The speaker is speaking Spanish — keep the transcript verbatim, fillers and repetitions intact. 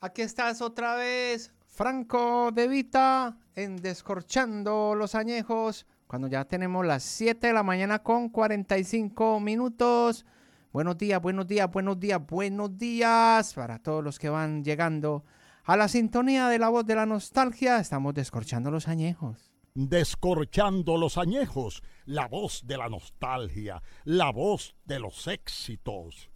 Aquí estás otra vez, Franco De Vita, en Descorchando los Añejos, cuando ya tenemos las siete de la mañana con cuarenta y cinco minutos. Buenos días, buenos días, buenos días, buenos días para todos los que van llegando a la sintonía de la voz de la nostalgia. Estamos descorchando los añejos. Descorchando los añejos, la voz de la nostalgia, la voz de los éxitos.